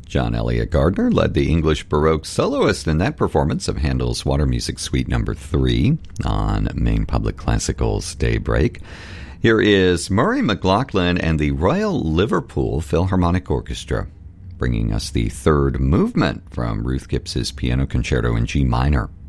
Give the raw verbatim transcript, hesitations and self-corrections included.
John Elliott Gardner led the English Baroque soloist in that performance of Handel's Water Music Suite number three on Maine Public Classical's Daybreak. Here is Murray McLaughlin and the Royal Liverpool Philharmonic Orchestra, bringing us the third movement from Ruth Gibbs's Piano Concerto in G minor.